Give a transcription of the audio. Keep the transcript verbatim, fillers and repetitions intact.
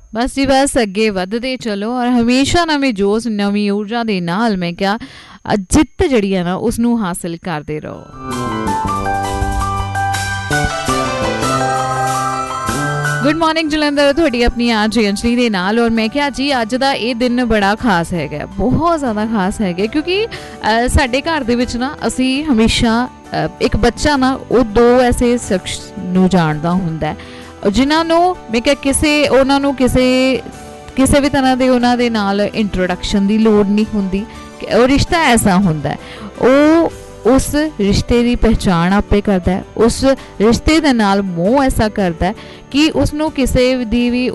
बस जी बस अगे वधदे चलो और हमेशा नवीं जोश नवीं ऊर्जा दे नाल मैं क्या जित जिहड़ी है ना उसनू हासिल करते रहो। गुड मॉर्निंग जलंधर, थोड़ी अपनी आज अंजलि दे नाल और मैं क्या जी अज दा ये दिन बड़ा खास है, बहुत ज़्यादा खास है क्योंकि साडे घर दे विच ना असी हमेशा एक बच्चा ना वो दो ऐसे शख्स नू जानदा हुंदा है जिन्हां नू मैं क्या किसे उन्हां नू किसे किसी भी तरह के उन्होंने नाल इंट्रोडक्शन की लोड़ नहीं होंदी। वो रिश्ता ऐसा होंदा है, वो उस रिश्ते की पहचान आपे करता है, उस रिश्ते दे नाल मोह ऐसा करता है कि उसनू किसी दी भी